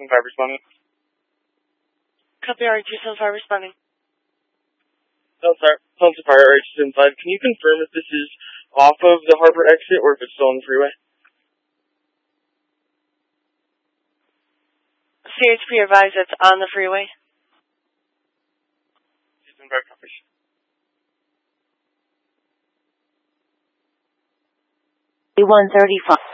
275 responding. Copy RH275 responding. Sunset Fire RH275. Can you confirm if this is off of the Harbor exit or if it's still on the freeway? CHP advised it's on the freeway. 275 copies. A135.